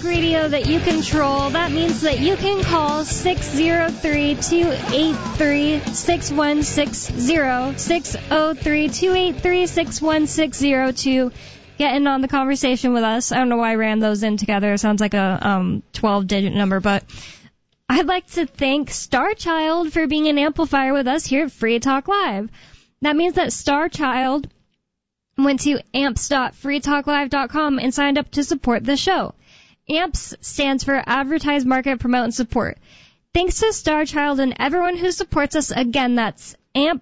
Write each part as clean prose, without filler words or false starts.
radio that you control. That means that you can call 603-283-6160, 603-283-6160 to get in on the conversation with us. I don't know why I ran those in together. It sounds like a 12-digit number, but I'd like to thank Starchild for being an amplifier with us here at Free Talk Live. That means that Starchild went to amps.freetalklive.com and signed up to support the show. AMPS stands for Advertise, Market, Promote, and Support. Thanks to Starchild and everyone who supports us. Again, that's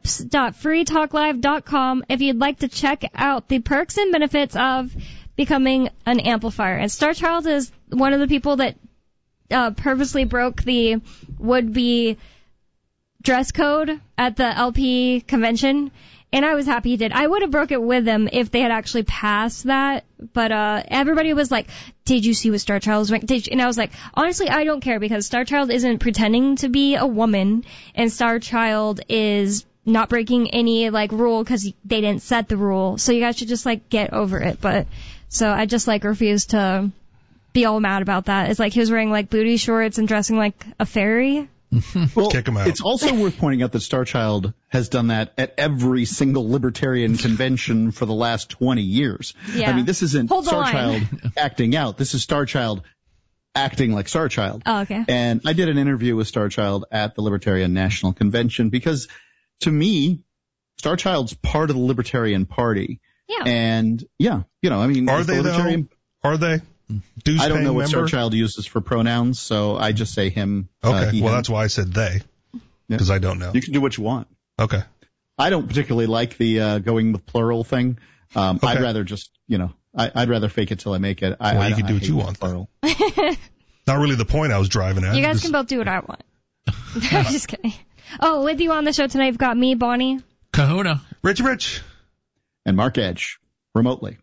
amps.freetalklive.com if you'd like to check out the perks and benefits of becoming an amplifier. And Starchild is one of the people that purposely broke the would-be dress code at the LP convention. And I was happy he did. I would have broke it with them if they had actually passed that. But everybody was like, did you see what Starchild was wearing? And I was like, honestly, I don't care because Starchild isn't pretending to be a woman. And Starchild is not breaking any, rule because they didn't set the rule. So you guys should just, get over it. But so I just, refuse to be all mad about that. It's like he was wearing, booty shorts and dressing like a fairy. Well, kick him out. It's also worth pointing out that Starchild has done that at every single libertarian convention for the last 20 years. Yeah. I mean, this isn't Starchild acting out. This is Starchild acting like Starchild. Oh, okay. And I did an interview with Starchild at the Libertarian National Convention because, to me, Starchild's part of the Libertarian Party. Yeah. And, are they, though? Are they? I don't know what member? Starchild uses for pronouns, so I just say him. Okay, well, that's why I said they, because I don't know. You can do what you want. Okay. I don't particularly like the going with plural thing. Okay. I'd rather just, I'd rather fake it till I make it. You can do what you want. Plural. Not really the point I was driving at. You guys can both do what I want. I'm just kidding. Oh, with you on the show tonight, we've got me, Bonnie. Kahuna. Rich. And Mark Edge, remotely.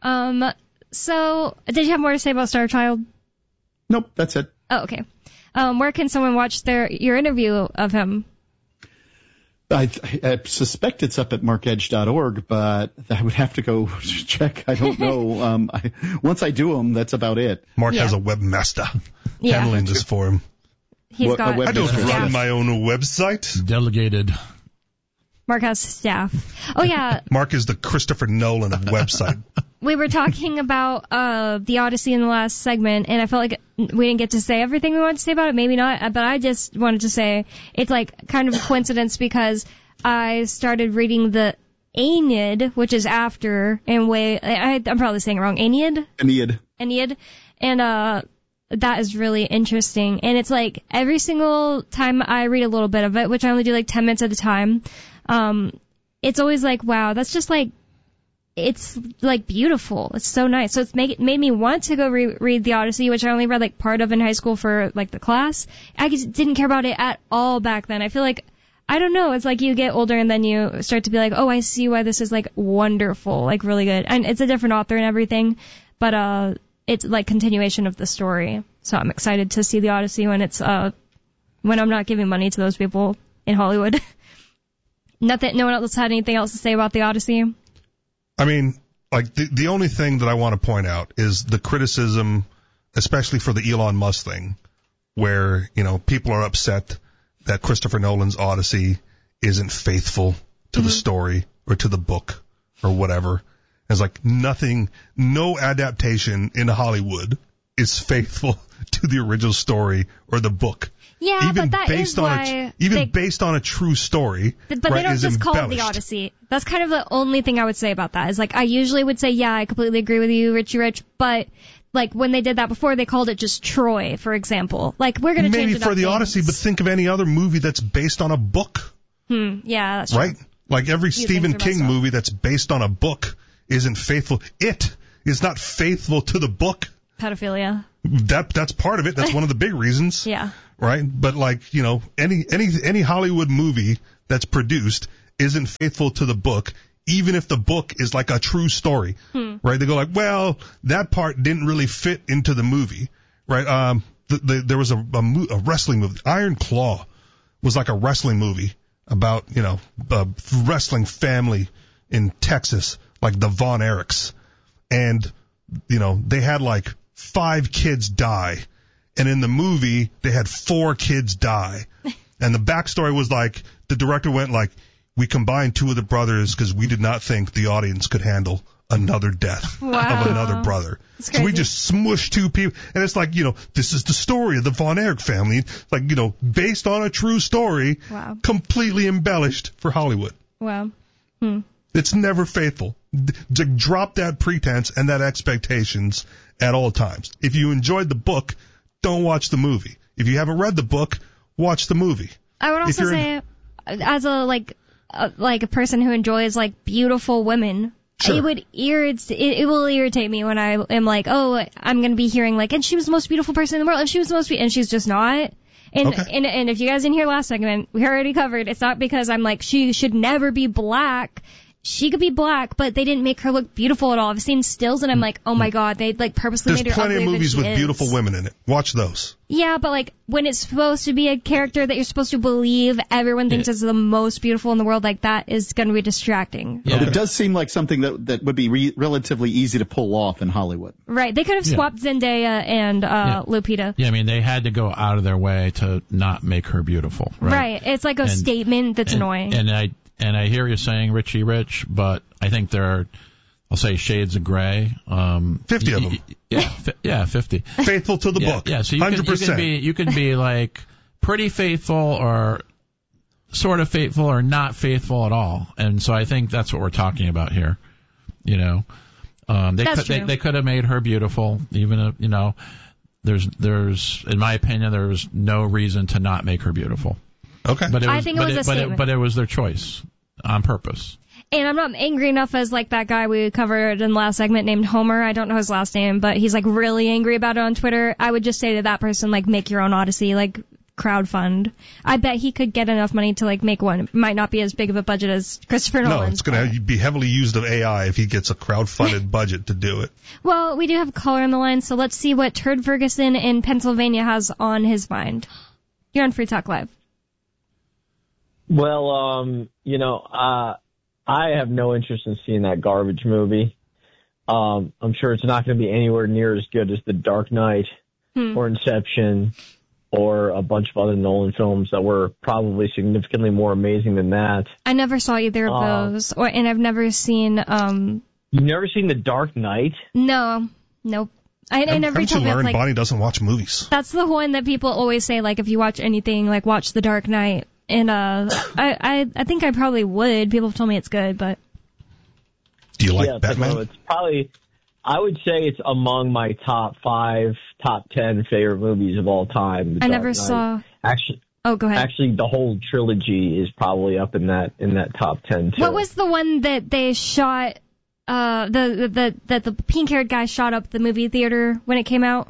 So, did you have more to say about Starchild? Nope, that's it. Oh, okay. Where can someone watch your interview of him? I suspect it's up at markedge.org, but I would have to go check. I don't know. Once I do them, that's about it. Mark has a webmaster handling this for him. I don't run my own website. Delegated. Mark has staff. Oh, yeah. Mark is the Christopher Nolan of website. We were talking about the Odyssey in the last segment, and I felt like we didn't get to say everything we wanted to say about it. Maybe not, but I just wanted to say it's kind of a coincidence because I started reading the Aeneid, which is after, and I'm probably saying it wrong. Aeneid. And that is really interesting. And it's every single time I read a little bit of it, which I only do 10 minutes at a time, it's always wow, that's just it's beautiful. It's so nice. So it's made me want to go read the Odyssey, which I only read part of in high school for the class. I just didn't care about it at all back then. I feel I don't know. It's you get older and then you start to be oh, I see why this is wonderful, really good. And it's a different author and everything, but it's continuation of the story. So I'm excited to see the Odyssey when it's when I'm not giving money to those people in Hollywood. No one else had anything else to say about the Odyssey. I mean, the only thing that I want to point out is the criticism, especially for the Elon Musk thing, where, people are upset that Christopher Nolan's Odyssey isn't faithful to the story or to the book or whatever. It's no adaptation in Hollywood is faithful to the original story or the book. Yeah, even but that based is why based on a true story. But they don't just call it the Odyssey. That's kind of the only thing I would say about that. Is I usually would say, yeah, I completely agree with you, Richie Rich, but when they did that before, they called it just Troy, for example. We're going to change it maybe for the Odyssey, but think of any other movie that's based on a book. Yeah, that's true. Right? Every Stephen King movie that's based on a book isn't faithful. It is not faithful to the book. Pedophilia. That's part of it. That's one of the big reasons. Yeah. Right? But any Hollywood movie that's produced isn't faithful to the book, even if the book is a true story. Right? They go well, that part didn't really fit into the movie. Right? There was a wrestling movie. Iron Claw was a wrestling movie about, a wrestling family in Texas, the Von Erichs. And, they had 5 kids die. And in the movie, they had 4 kids die. And the backstory was like, the director went like, we combined 2 of the brothers because we did not think the audience could handle another death of another brother. So we just smushed 2 people. And it's like, this is the story of the Von Erich family. It's like, based on a true story, completely embellished for Hollywood. Wow. It's never faithful. Drop that pretense and that expectations at all times. If you enjoyed the book, don't watch the movie. If you haven't read the book, watch the movie. I would also say, as a person who enjoys beautiful women, sure. it will irritate me when I am like, oh, I'm going to be hearing and she was the most beautiful person in the world, and she was the most and she's just not. And, and if you guys didn't hear last segment, we already covered, it's not because I'm like, she should never be black. She could be black, but they didn't make her look beautiful at all. I've seen stills, and I'm like, oh my god, they purposely made her There's plenty uglier of movies than she with is. beautiful women in it. Watch those. Yeah, but when it's supposed to be a character that you're supposed to believe everyone thinks is the most beautiful in the world, that is going to be distracting. Yeah. It does seem like something that would be relatively easy to pull off in Hollywood. Right. They could have swapped Zendaya and Lupita. Yeah, I mean, they had to go out of their way to not make her beautiful. Right. It's like a statement that's annoying. And I hear you saying Richie Rich, but I think there are, I'll say, shades of gray. 50 of them. Yeah, 50. Faithful to the book. Yeah, so 100%. You can be pretty faithful or sort of faithful or not faithful at all. And so I think that's what we're talking about here. They could have made her beautiful, even if, there's in my opinion, there's no reason to not make her beautiful. Okay. I think it was a statement. But it was their choice on purpose. And I'm not angry enough as that guy we covered in the last segment named Homer. I don't know his last name, but he's really angry about it on Twitter. I would just say to that person, make your own Odyssey, crowdfund. I bet he could get enough money to make one. It might not be as big of a budget as Christopher Nolan. No, it's going to be heavily used of AI if he gets a crowdfunded budget to do it. Well, we do have a caller on the line, so let's see what Turd Ferguson in Pennsylvania has on his mind. You're on Free Talk Live. Well, I have no interest in seeing that garbage movie. I'm sure it's not going to be anywhere near as good as The Dark Knight or Inception or a bunch of other Nolan films that were probably significantly more amazing than that. I never saw either of those, and I've never seen. You've never seen The Dark Knight? No, nope. I never Haven't you learned Bonnie doesn't watch movies? That's the one that people always say, if you watch anything, watch The Dark Knight. And I think I probably would. People have told me it's good, but. Do you like Batman? It's probably, I would say it's among my top 5, top 10 favorite movies of all time. I never saw. Actually. Oh, go ahead. Actually, the whole trilogy is probably up in that top 10 too. What was the one that they shot? The pink-haired guy shot up the movie theater when it came out.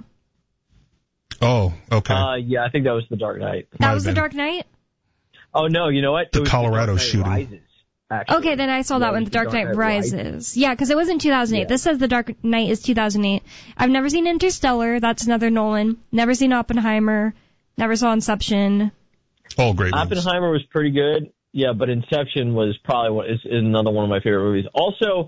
Oh, okay. Yeah, I think that was The Dark Knight. That was The Dark Knight? Oh, no, you know what? The Colorado shooting. Rises, actually. Okay, then I saw that one, The Dark Knight Rises. Yeah, because it was in 2008. Yeah. This says The Dark Knight is 2008. I've never seen Interstellar. That's another Nolan. Never seen Oppenheimer. Never saw Inception. All great movies. Oppenheimer was pretty good. Yeah, but Inception was probably is another one of my favorite movies. Also,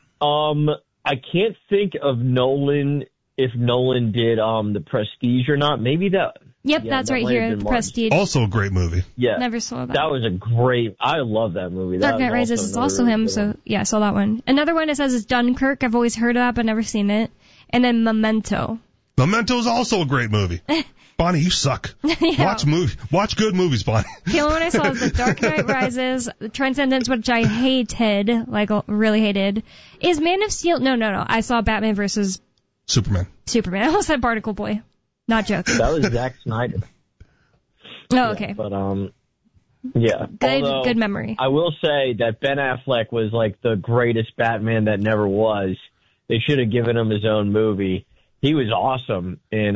I can't think of Nolan, if Nolan did The Prestige or not. Maybe that... Yep, that's right here, The Prestige. Also a great movie. Yeah. Never saw that. That was a great... I love that movie. Dark Knight Rises is also him, so yeah, I saw that one. Another one it says is Dunkirk. I've always heard of that, but never seen it. And then Memento. Memento is also a great movie. Bonnie, you suck. Yeah. Watch good movies, Bonnie. The only one I saw was The Dark Knight Rises, The Transcendence, which I hated, really hated. Is Man of Steel... No. I saw Batman versus... Superman. I almost said Barnacle Boy. Not joking. That was Zack Snyder. Oh, okay. Yeah, but, yeah. Good memory. I will say that Ben Affleck was the greatest Batman that never was. They should have given him his own movie. He was awesome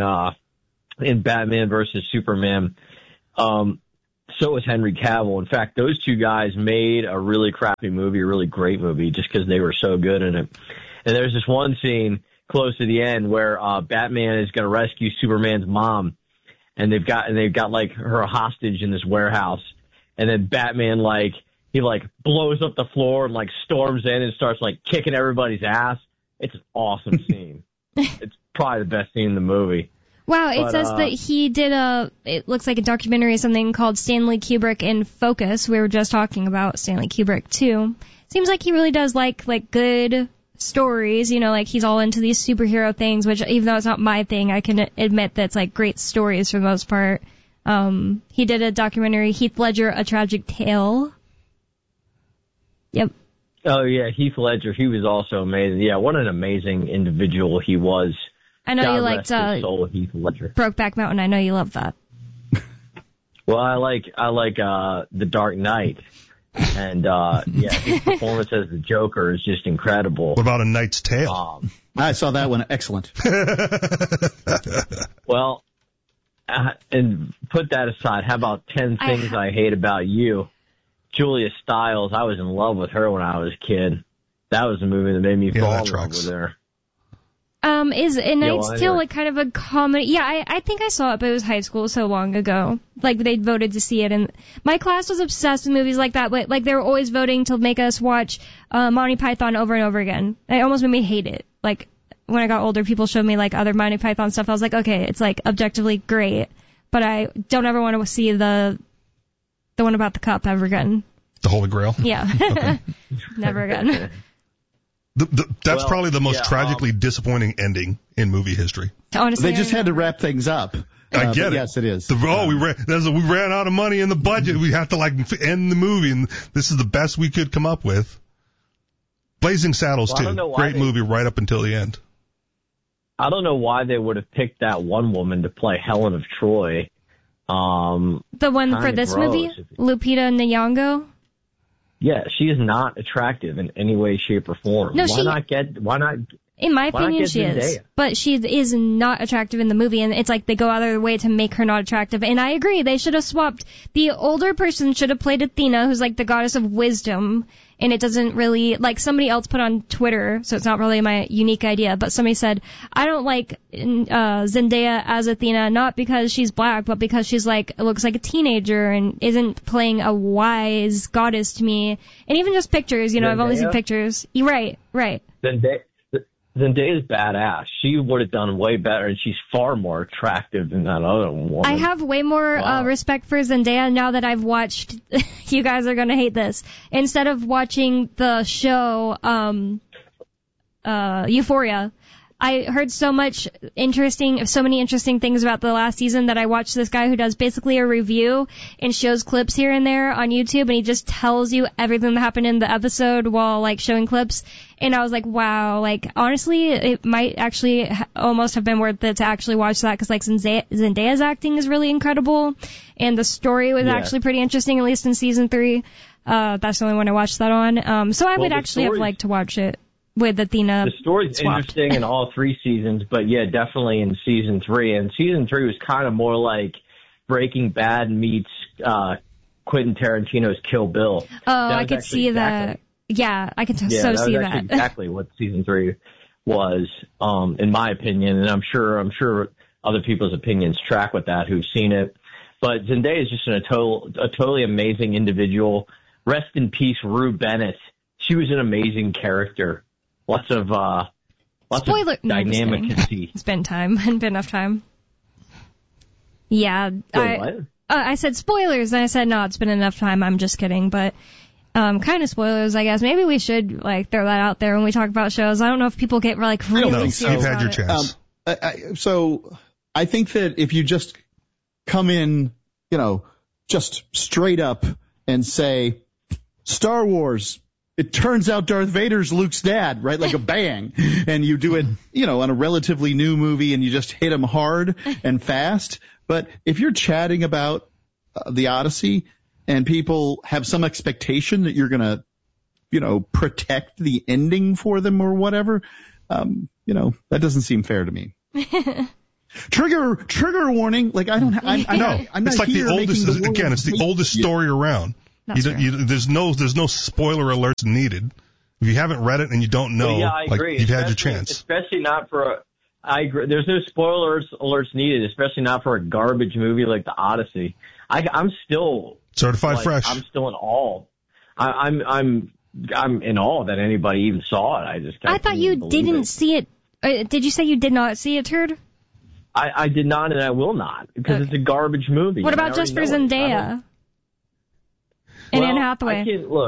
in Batman versus Superman. So was Henry Cavill. In fact, those two guys made a really crappy movie, a really great movie, just because they were so good in it. And there's this one scene close to the end where Batman is going to rescue Superman's mom, and they've got her hostage in this warehouse, and then Batman he blows up the floor and storms in and starts kicking everybody's ass. It's an awesome scene. It's probably the best scene in the movie. Wow, it says that he did it looks like a documentary or something called Stanley Kubrick in Focus. We were just talking about Stanley Kubrick too. Seems like he really does like good stories, you know, like he's all into these superhero things, which even though it's not my thing, I can admit that it's like great stories for the most part. He did a documentary, Heath Ledger, A Tragic Tale. Yep. Oh yeah, Heath Ledger, he was also amazing. Yeah, what an amazing individual he was. I know God you liked rest his soul, Heath Ledger. Brokeback Mountain. I know you love that. Well, I like The Dark Knight, and yeah, his performance as the Joker is just incredible. What about A Knight's Tale? I saw that one. Excellent. Well, and put that aside. How about 10 Things I Hate About You? Julia Stiles. I was in love with her when I was a kid. That was a movie that made me fall in love with her. Is A Knight's Tale like kind of a comedy? Yeah, I think I saw it, but it was high school so long ago. Like, they voted to see it, and my class was obsessed with movies like that, but, like, they were always voting to make us watch Monty Python over and over again. It almost made me hate it. Like, when I got older, people showed me, like, other Monty Python stuff. I was like, okay, it's, like, objectively great, but I don't ever want to see the one about the cup ever again. The Holy Grail? Yeah. Okay. Never again. That's probably the most tragically disappointing ending in movie history. Honestly, they just had to wrap things up. I get it. Yes, it is. We ran out of money in the budget. We have to end the movie, and this is the best we could come up with. Blazing Saddles too, great movie right up until the end. I don't know why they would have picked that one woman to play Helen of Troy. The one for this movie, Lupita Nyong'o. Yeah, she is not attractive in any way, shape, or form. No, why not? In my opinion, she is. But she is not attractive in the movie, and it's like they go out of their way to make her not attractive. And I agree, they should have swapped. The older person should have played Athena, who's like the goddess of wisdom, and it doesn't really, like somebody else put on Twitter, so it's not really my unique idea, but somebody said, I don't like Zendaya as Athena, not because she's black, but because she's like, looks like a teenager and isn't playing a wise goddess to me. And even just pictures, you know, I've only seen pictures. Right. Zendaya's badass. She would have done way better, and she's far more attractive than that other woman. I have way more respect for Zendaya now that I've watched. You guys are going to hate this. Instead of watching the show Euphoria, I heard so many interesting things about the last season that I watched this guy who does basically a review and shows clips here and there on YouTube, and he just tells you everything that happened in the episode while like showing clips. And I was like, wow, like honestly, it might actually almost have been worth it to actually watch that, because like Zendaya's acting is really incredible, and the story was actually pretty interesting, at least in season 3. That's the only one I watched that on. So I would actually have liked to watch it with Athena. The story's interesting in all 3 seasons, but yeah, definitely in season 3. And season 3 was kind of more like Breaking Bad meets Quentin Tarantino's Kill Bill. Oh, I could see that. Yeah, I can see that. Exactly what season 3 was, in my opinion, and I'm sure other people's opinions track with that who've seen it. But Zendaya is just a totally amazing individual. Rest in peace, Rue Bennett. She was an amazing character. Lots of dynamic conceit. It's been time. Hadn't been enough time. Yeah. What? I said spoilers, and I said no, it's been enough time. I'm just kidding, but kind of spoilers, I guess. Maybe we should like throw that out there when we talk about shows. I don't know if people get like really serious. You've had your chance. So I think that if you just come in, you know, just straight up and say Star Wars, it turns out Darth Vader's Luke's dad, right? Like a bang. And you do it, you know, on a relatively new movie, and you just hit him hard and fast. But if you're chatting about the Odyssey and people have some expectation that you're going to, you know, protect the ending for them or whatever, you know, that doesn't seem fair to me. Trigger warning. Like, I know. I'm not it's like here the oldest, making the again, it's the oldest story around. There's no spoiler alerts needed. If you haven't read it and you don't know, I agree. You've had your chance. Especially not for I agree. There's no spoiler alerts needed, especially not for a garbage movie like The Odyssey. I'm still certified fresh. I'm still in awe. I'm in awe that anybody even saw it. I thought you didn't see it Did you say you did not see it, Turd? I did not, and I will not, because it's a garbage movie. What about just for Zendaya and Anne Hathaway?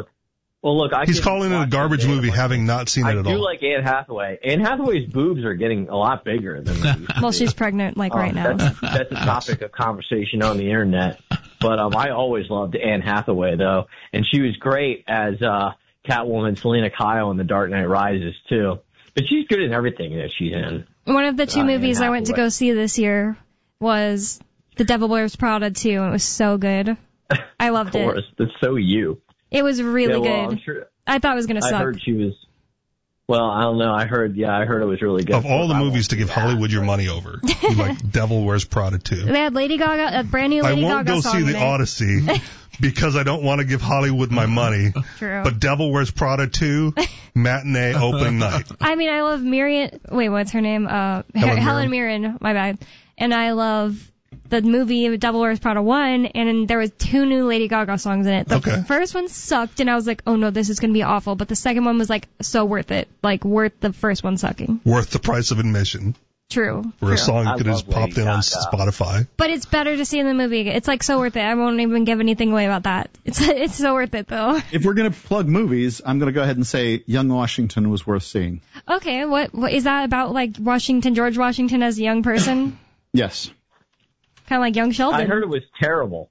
He's calling it a garbage movie, having not seen it at all. I do like Anne Hathaway. Anne Hathaway's boobs are getting a lot bigger than these. Well, she's pregnant, right now. That's a topic of conversation on the internet. But I always loved Anne Hathaway, though, and she was great as Catwoman Selena Kyle in The Dark Knight Rises, too. But she's good in everything that she's in. One of the two movies I went to go see this year was The Devil Wears Prada 2. It was so good. I loved it. Of course. That's so you. It was really good. I'm sure, I thought it was going to suck. I heard she was... Well, I don't know. I heard it was really good. Of all the movies to give Hollywood your money over, you like Devil Wears Prada 2. They had Lady Gaga, a brand new Lady Gaga song. I won't go see The Odyssey because I don't want to give Hollywood my money. True. But Devil Wears Prada 2, matinee opening night. I mean, I love Mirren. Wait, what's her name? Helen Mirren. My bad. And I love the movie Devil Wears Prada 1, and there was 2 new Lady Gaga songs in it. The first one sucked, and I was like, oh no, this is going to be awful. But the second one was like so worth it. Like worth the first one sucking. Worth the price of admission. True. For a song you could just pop in on Spotify. But it's better to see in the movie. It's like so worth it. I won't even give anything away about that. It's so worth it though. If we're going to plug movies, I'm going to go ahead and say Young Washington was worth seeing. Okay, what is that about? Like George Washington as a young person? Yes. Kind of like Young Sheldon. I heard it was terrible.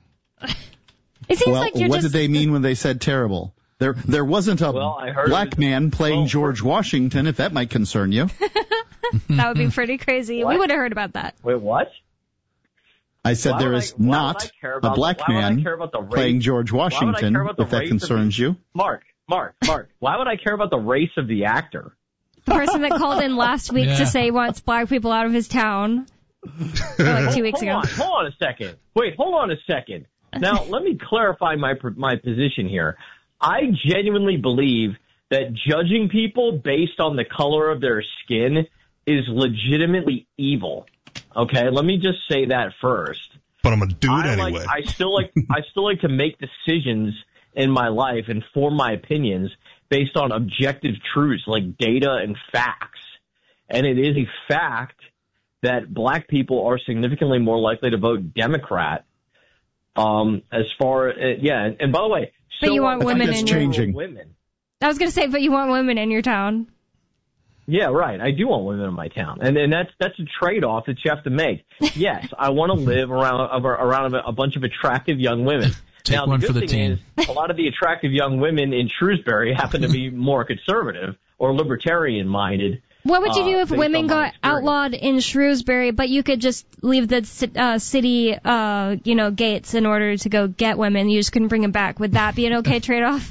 It seems like you're what did they mean when they said terrible? There wasn't a black man playing George Washington, if that might concern you. That would be pretty crazy. What? We would have heard about that. Wait, what? I said there is not a black man playing George Washington, if that concerns you. Mark, why would I care about the race of the actor? The person that called in last week to say he wants black people out of his town. Like 2 weeks ago. Hold on a second. Wait, hold on a second. Now, let me clarify my position here. I genuinely believe that judging people based on the color of their skin is legitimately evil. Okay, let me just say that first. But I'm a dude anyway. I still like to make decisions in my life and form my opinions based on objective truths like data and facts. And it is a fact that black people are significantly more likely to vote Democrat. As far as, and by the way, but you want women in your women. I was going to say, but you want women in your town. Yeah, right. I do want women in my town, and that's a trade-off that you have to make. Yes, I want to live around a bunch of attractive young women. Take now, one the for good the thing team. is, a lot of the attractive young women in Shrewsbury happen to be more conservative or libertarian-minded. What would you do if women got outlawed in Shrewsbury, but you could just leave the city, gates in order to go get women? You just couldn't bring them back. Would that be an okay trade-off?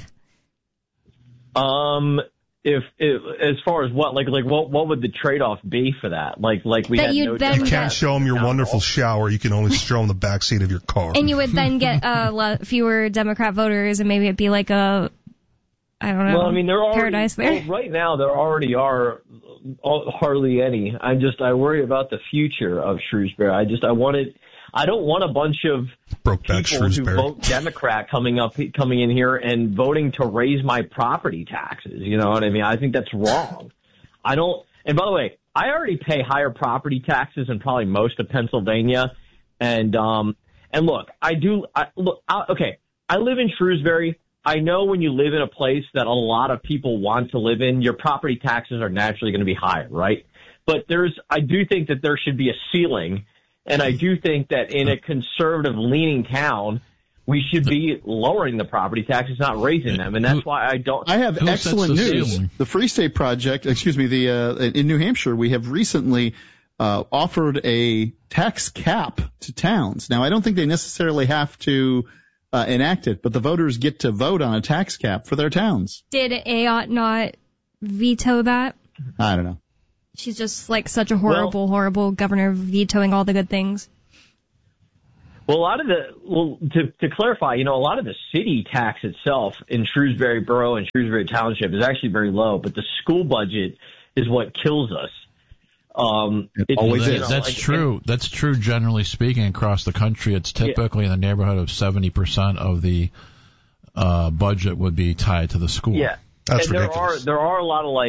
If as far as what would the trade-off be for that? You can't show them your wonderful shower. You can only show them the backseat of your car. And you would then get fewer Democrat voters, and maybe it'd be like a, I don't know. Well, I mean, there are paradise there. Well, right now there already are hardly any. I worry about the future of Shrewsbury. I don't want a bunch of people who vote Democrat coming in here and voting to raise my property taxes. You know what I mean? I think that's wrong. And by the way, I already pay higher property taxes than probably most of Pennsylvania. And look, okay, I live in Shrewsbury. I know when you live in a place that a lot of people want to live in, your property taxes are naturally going to be higher, right? But I do think that there should be a ceiling. And I do think that in a conservative-leaning town, we should be lowering the property taxes, not raising them. And that's why I don't. I have excellent news. The Free State Project, in New Hampshire, we have recently offered a tax cap to towns. Now, I don't think they necessarily have to enact it, but the voters get to vote on a tax cap for their towns. Did Ayotte not veto that? I don't know. She's just like such a horrible governor, vetoing all the good things. Well, to clarify, a lot of the city tax itself in Shrewsbury Borough and Shrewsbury Township is actually very low, but the school budget is what kills us. It always is. That's true. That's true. Generally speaking, across the country, it's typically in the neighborhood of 70% of the budget would be tied to the school. Yeah, that's and ridiculous. There are a lot of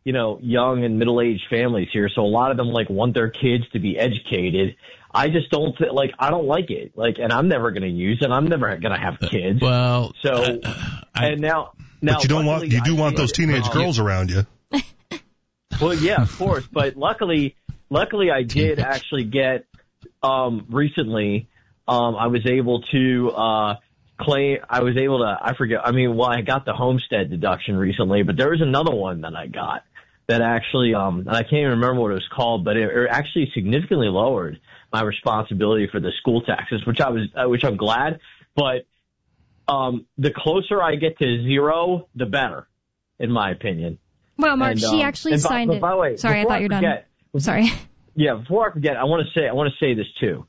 young and middle-aged families here. So a lot of them want their kids to be educated. I just don't I don't like it. And I'm never going to use it. I'm never going to have kids. Well, so and now but you do want those teenage girls around you. Well, yeah, of course. But luckily I did actually get recently. I was able to claim. I got the homestead deduction recently, but there was another one that I got that actually, and I can't even remember what it was called, but it actually significantly lowered my responsibility for the school taxes, which I'm glad. But the closer I get to zero, the better, in my opinion. Well, Mark, she actually signed it. By the way, sorry, I thought you were done. Sorry. Yeah, before I forget, I want to say this too.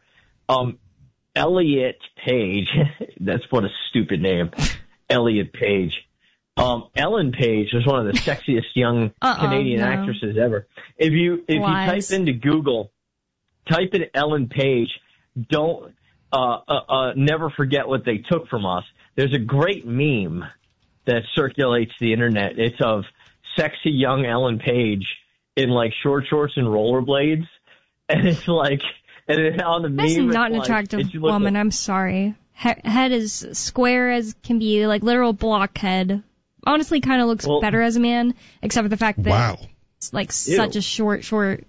Elliot Page, that's what a stupid name. Elliot Page. Ellen Page was one of the sexiest young Canadian actresses ever. If you type into Google, type in Ellen Page, don't never forget what they took from us. There's a great meme that circulates the internet. It's of sexy young Ellen Page in short shorts and rollerblades, and it's and on the that's meme, not an attractive woman. I'm sorry. Head is square as can be, literal blockhead. Honestly, kind of looks better as a man, except for the fact that it's such a short,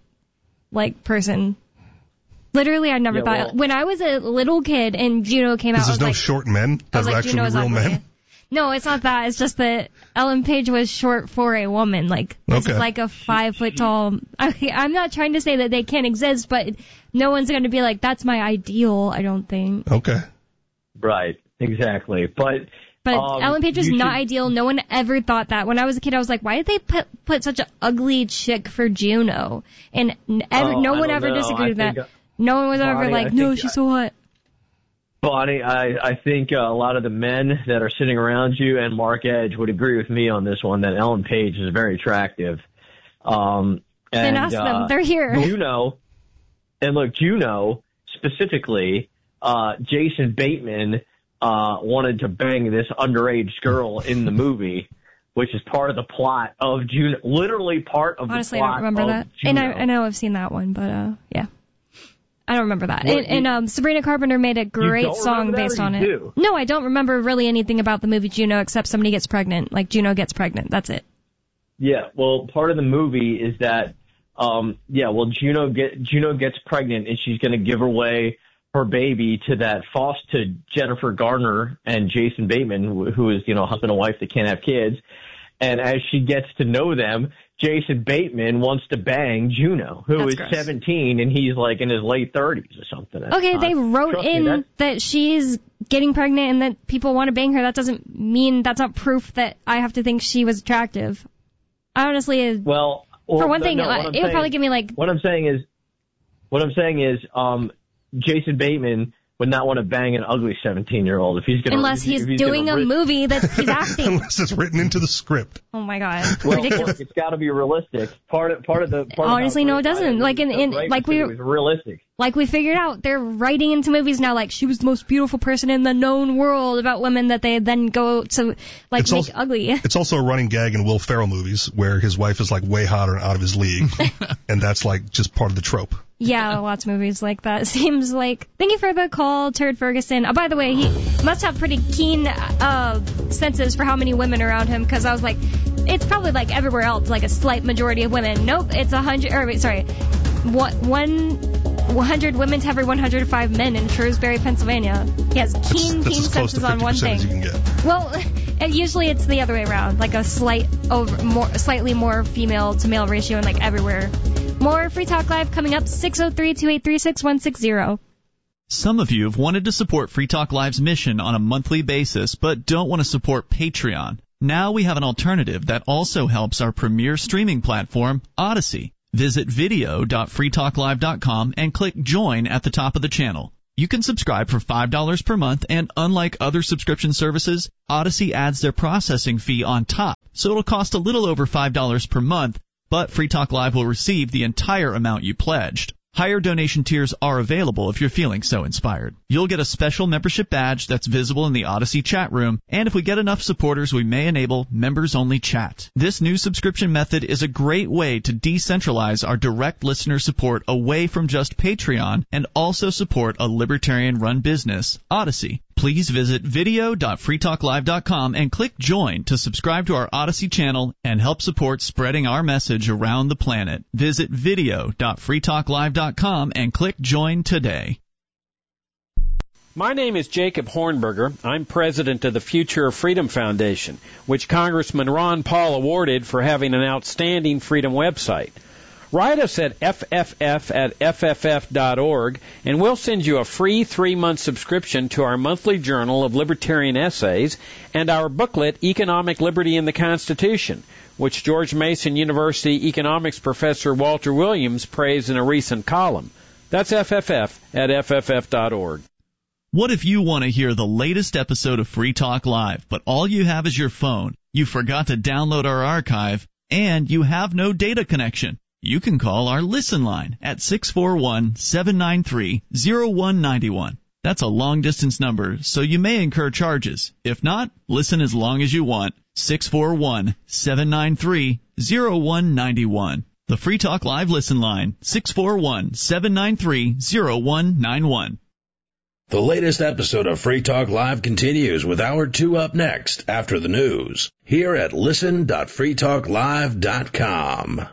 person. Literally, I never thought when I was a little kid and Juno came out. There's no short men that are actually real men. No, it's not that. It's just that Ellen Page was short for a woman. This is a 5 foot tall. I'm not trying to say that they can't exist, but no one's going to be that's my ideal, I don't think. Okay. Right. Exactly. But Ellen Page was not ideal. No one ever thought that. When I was a kid, I was like, why did they put such an ugly chick for Juno? And no one ever disagreed with that. No one was ever no, she's so hot. Bonnie, I think a lot of the men that are sitting around you and Mark Edge would agree with me on this one, that Ellen Page is very attractive. Then ask them. They're here. Juno specifically, Jason Bateman wanted to bang this underage girl in the movie, which is part of the plot of Juno. Literally part of Honestly, the plot. I don't remember that. Juno. And I know I've seen that one, but yeah. I don't remember that. And Sabrina Carpenter made a great song based on it. No, I don't remember really anything about the movie Juno except somebody gets pregnant. Juno gets pregnant. That's it. Yeah, well, part of the movie is that, Juno gets pregnant and she's going to give away her baby to Jennifer Garner and Jason Bateman, who is, husband and wife that can't have kids. And as she gets to know them, Jason Bateman wants to bang Juno, who is 17, and he's in his late 30s or something. Okay, they wrote that she's getting pregnant and that people want to bang her. That doesn't mean that's not proof that I have to think she was attractive. I honestly, for one thing, it would probably give me What I'm saying is, Jason Bateman would not want to bang an ugly 17-year-old if he's going to. Unless he's doing a movie that he's acting. Unless it's written into the script. Oh my God, ridiculous! It's got to be realistic. Honestly, no, it doesn't. It was realistic. Like we figured out, they're writing into movies now she was the most beautiful person in the known world about women that they then go to make ugly. It's also a running gag in Will Ferrell movies where his wife is way hotter and out of his league, and that's just part of the trope. Yeah, lots of movies like that. Seems like. Thank you for the call, Turd Ferguson. Oh, by the way, he must have pretty keen senses for how many women are around him, because I was like, it's probably everywhere else, a slight majority of women. Nope, it's 100 women to every 105 men in Shrewsbury, Pennsylvania. He has keen senses on one thing. You can get. Well, usually it's the other way around, a slightly more female to male ratio and everywhere. More Free Talk Live coming up, 603-283-6160. Some of you have wanted to support Free Talk Live's mission on a monthly basis, but don't want to support Patreon. Now we have an alternative that also helps our premier streaming platform, Odyssey. Visit video.freetalklive.com and click Join at the top of the channel. You can subscribe for $5 per month, and unlike other subscription services, Odyssey adds their processing fee on top, so it'll cost a little over $5 per month, but Free Talk Live will receive the entire amount you pledged. Higher donation tiers are available if you're feeling so inspired. You'll get a special membership badge that's visible in the Odyssey chat room, and if we get enough supporters, we may enable members-only chat. This new subscription method is a great way to decentralize our direct listener support away from just Patreon and also support a libertarian-run business, Odyssey. Please visit video.freetalklive.com and click Join to subscribe to our Odyssey channel and help support spreading our message around the planet. Visit video.freetalklive.com and click Join today. My name is Jacob Hornberger. I'm president of the Future of Freedom Foundation, which Congressman Ron Paul awarded for having an outstanding freedom website. Write us at fff@fff.org, and we'll send you a free 3-month subscription to our monthly journal of libertarian essays and our booklet, Economic Liberty in the Constitution, which George Mason University economics professor Walter Williams praised in a recent column. That's fff@fff.org. What if you want to hear the latest episode of Free Talk Live, but all you have is your phone, you forgot to download our archive, and you have no data connection? You can call our Listen line at 641-793-0191. That's a long-distance number, so you may incur charges. If not, listen as long as you want. 641-793-0191. The Free Talk Live Listen line, 641-793-0191. The latest episode of Free Talk Live continues with Hour 2 up next after the news here at listen.freetalklive.com.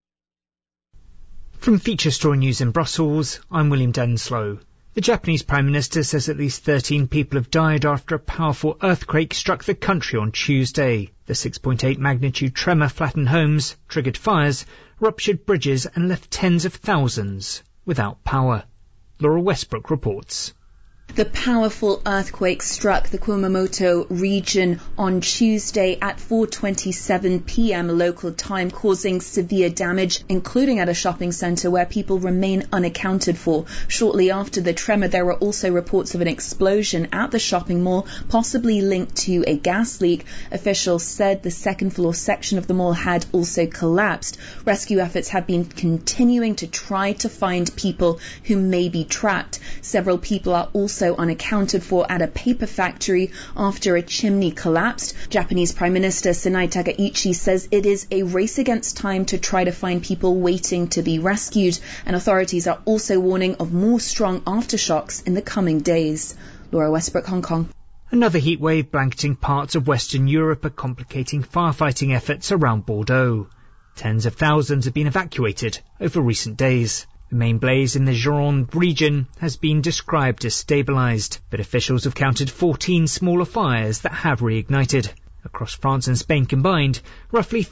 From Feature Story News in Brussels, I'm William Denslow. The Japanese Prime Minister says at least 13 people have died after a powerful earthquake struck the country on Tuesday. The 6.8 magnitude tremor flattened homes, triggered fires, ruptured bridges and left tens of thousands without power. Laura Westbrook reports. The powerful earthquake struck the Kumamoto region on Tuesday at 4:27 p.m. local time, causing severe damage, including at a shopping centre where people remain unaccounted for. Shortly after the tremor, there were also reports of an explosion at the shopping mall, possibly linked to a gas leak. Officials said the second-floor section of the mall had also collapsed. Rescue efforts have been continuing to try to find people who may be trapped. Several people are also unaccounted for at a paper factory after a chimney collapsed. Japanese Prime Minister Sanai Takaichi says it is a race against time to try to find people waiting to be rescued, and authorities are also warning of more strong aftershocks in the coming days. Laura Westbrook, Hong Kong. Another heatwave blanketing parts of Western Europe are complicating firefighting efforts around Bordeaux. Tens of thousands have been evacuated over recent days. The main blaze in the Gironde region has been described as stabilised, but officials have counted 14 smaller fires that have reignited. Across France and Spain combined, roughly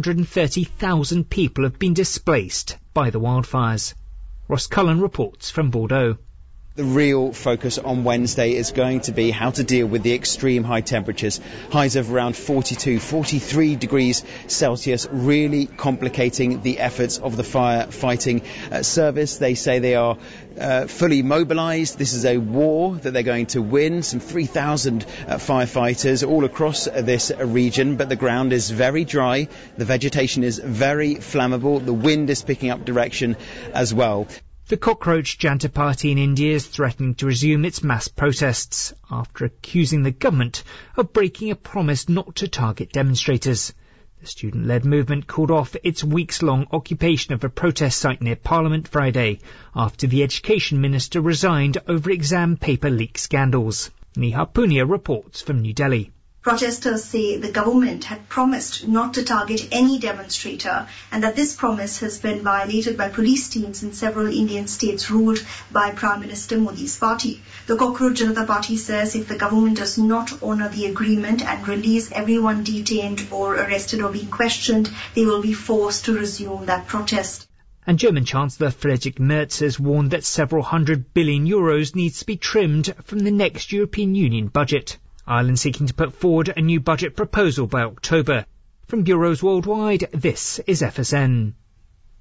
330,000 people have been displaced by the wildfires. Ross Cullen reports from Bordeaux. The real focus on Wednesday is going to be how to deal with the extreme high temperatures. Highs of around 42, 43 degrees Celsius, really complicating the efforts of the firefighting service. They say they are fully mobilised. This is a war that they're going to win. Some 3,000 firefighters all across this region, but the ground is very dry. The vegetation is very flammable. The wind is picking up direction as well. The Cockroach Janta Party in India is threatening to resume its mass protests after accusing the government of breaking a promise not to target demonstrators. The student-led movement called off its weeks-long occupation of a protest site near Parliament Friday after the education minister resigned over exam paper leak scandals. Neha Punia reports from New Delhi. Protesters say the government had promised not to target any demonstrator and that this promise has been violated by police teams in several Indian states ruled by Prime Minister Modi's party. The Cockroach Janata Party says if the government does not honour the agreement and release everyone detained or arrested or being questioned, they will be forced to resume that protest. And German Chancellor Friedrich Merz has warned that several €100 billion needs to be trimmed from the next European Union budget. Ireland seeking to put forward a new budget proposal by October. From Bureaus Worldwide, this is FSN.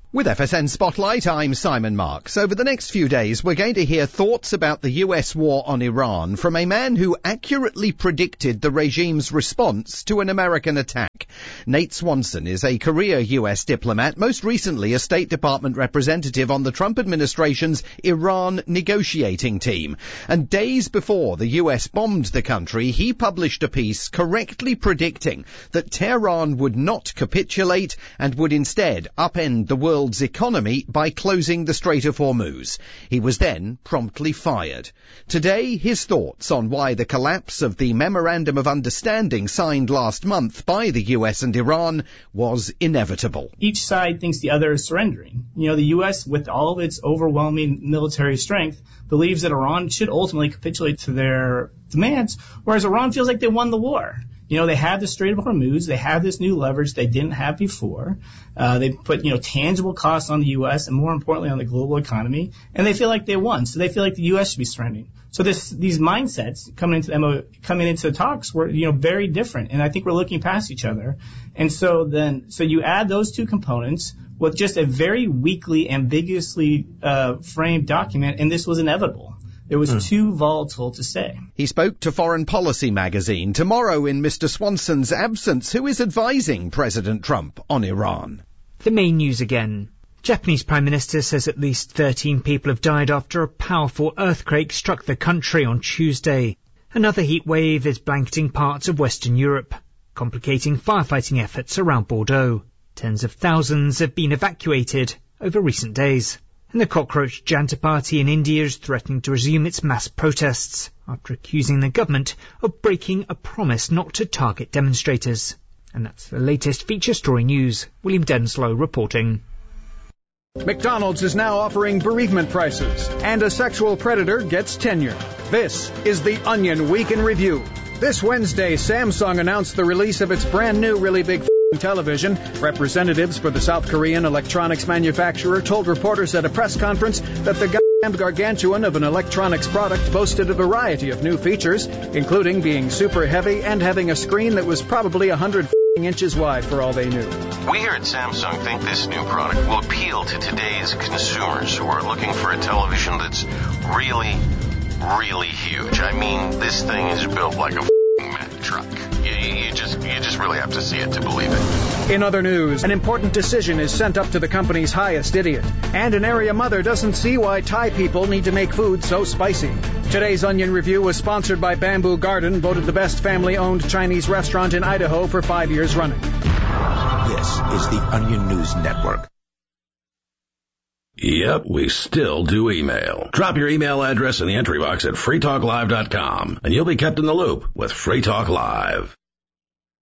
With FSN Spotlight, I'm Simon Marks. Over the next few days, we're going to hear thoughts about the US war on Iran from a man who accurately predicted the regime's response to an American attack. Nate Swanson is a career US diplomat, most recently a State Department representative on the Trump administration's Iran negotiating team. And days before the US bombed the country, he published a piece correctly predicting that Tehran would not capitulate and would instead upend the world's economy by closing the Strait of Hormuz. He was then promptly fired. Today, his thoughts on why the collapse of the Memorandum of Understanding signed last month by the US and Iran was inevitable. Each side thinks the other is surrendering. The US, with all of its overwhelming military strength, believes that Iran should ultimately capitulate to their demands, whereas Iran feels like they won the war. They have the Strait of Hormuz. They have this new leverage they didn't have before. They put, tangible costs on the U.S. and more importantly on the global economy, and they feel like they won. So they feel like the U.S. should be surrendering. So these mindsets coming into the talks were, very different, and I think we're looking past each other. And so you add those two components with just a very weakly, ambiguously framed document, and this was inevitable. It was too volatile to say. He spoke to Foreign Policy magazine. Tomorrow, in Mr. Swanson's absence, who is advising President Trump on Iran? The main news again. Japanese Prime Minister says at least 13 people have died after a powerful earthquake struck the country on Tuesday. Another heat wave is blanketing parts of Western Europe, complicating firefighting efforts around Bordeaux. Tens of thousands have been evacuated over recent days. And the Cockroach Janta Party in India is threatening to resume its mass protests after accusing the government of breaking a promise not to target demonstrators. And that's the latest feature story news. William Denslow reporting. McDonald's is now offering bereavement prices, and a sexual predator gets tenure. This is the Onion Week in Review. This Wednesday, Samsung announced the release of its brand new really big television. Representatives for the South Korean electronics manufacturer told reporters at a press conference that the goddamned gargantuan of an electronics product boasted a variety of new features, including being super heavy and having a screen that was probably 100 inches wide for all they knew. We here at Samsung think this new product will appeal to today's consumers who are looking for a television that's really, really huge. I mean, this thing is built like a Mack truck. You just really have to see it to believe it. In other news, an important decision is sent up to the company's highest idiot. And an area mother doesn't see why Thai people need to make food so spicy. Today's Onion Review was sponsored by Bamboo Garden, voted the best family-owned Chinese restaurant in Idaho for 5 years running. This is the Onion News Network. Yep, we still do email. Drop your email address in the entry box at freetalklive.com, and you'll be kept in the loop with Free Talk Live.